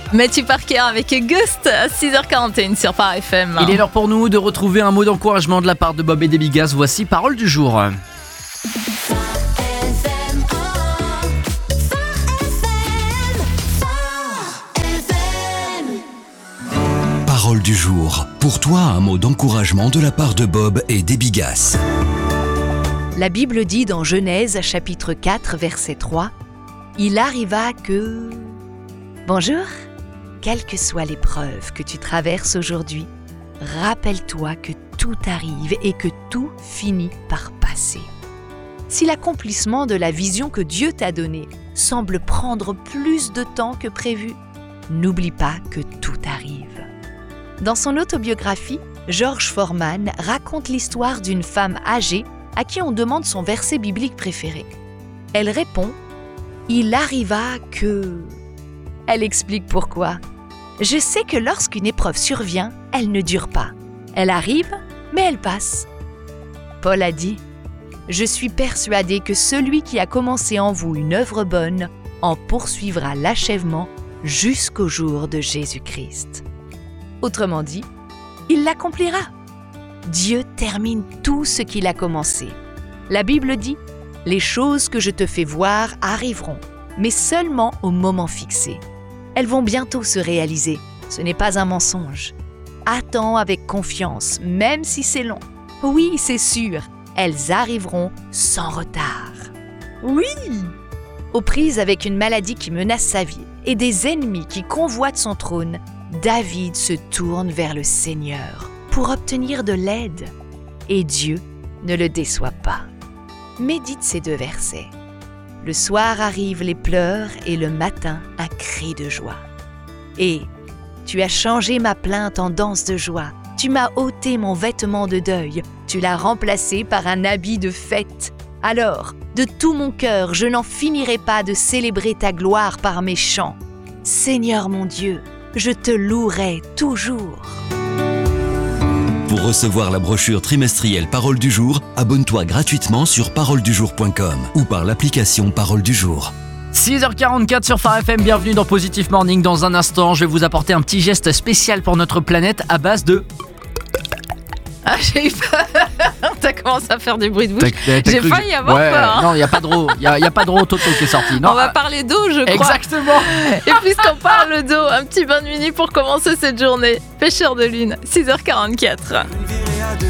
Matthew Parker avec Ghost à 6h41 sur Phare FM. Il est l'heure pour nous de retrouver un mot d'encouragement de la part de Bob et des Bigas. Voici Parole du jour. Parole du jour. Pour toi, un mot d'encouragement de la part de Bob et des Bigas. La Bible dit dans Genèse chapitre 4 verset 3 « Il arriva que… » Bonjour, quelle que soit l'épreuve que tu traverses aujourd'hui, rappelle-toi que tout arrive et que tout finit par passer. Si l'accomplissement de la vision que Dieu t'a donnée semble prendre plus de temps que prévu, n'oublie pas que tout arrive. Dans son autobiographie, George Foreman raconte l'histoire d'une femme âgée à qui on demande son verset biblique préféré. Elle répond « Il arriva que… » Elle explique pourquoi. « Je sais que lorsqu'une épreuve survient, elle ne dure pas. Elle arrive, mais elle passe. » Paul a dit « Je suis persuadé que celui qui a commencé en vous une œuvre bonne en poursuivra l'achèvement jusqu'au jour de Jésus-Christ. » Autrement dit, il l'accomplira. Dieu termine tout ce qu'il a commencé. La Bible dit « Les choses que je te fais voir arriveront, mais seulement au moment fixé. Elles vont bientôt se réaliser. Ce n'est pas un mensonge. Attends avec confiance, même si c'est long. Oui, c'est sûr, elles arriveront sans retard. » Oui! Aux prises avec une maladie qui menace sa vie et des ennemis qui convoitent son trône, David se tourne vers le Seigneur pour obtenir de l'aide. Et Dieu ne le déçoit pas. Médite ces 2 versets. Le soir arrivent les pleurs et le matin un cri de joie. Et tu as changé ma plainte en danse de joie. Tu m'as ôté mon vêtement de deuil. Tu l'as remplacé par un habit de fête. Alors, de tout mon cœur, je n'en finirai pas de célébrer ta gloire par mes chants. Seigneur mon Dieu, je te louerai toujours. Pour recevoir la brochure trimestrielle Parole du jour, abonne-toi gratuitement sur paroledujour.com ou par l'application Parole du jour. 6h44 sur Phare FM, bienvenue dans Positive Morning. Dans un instant, je vais vous apporter un petit geste spécial pour notre planète à base de… Ah, j'ai eu peur. T'as commencé à faire du bruit de bouche. J'ai failli avoir peur. Non, il n'y a pas de roue Toto qui est sorti. Non, on va parler d'eau, je crois. Exactement. Et puisqu'on parle d'eau, un petit bain de minuit pour commencer cette journée. Pêcheur de lune, 6h44.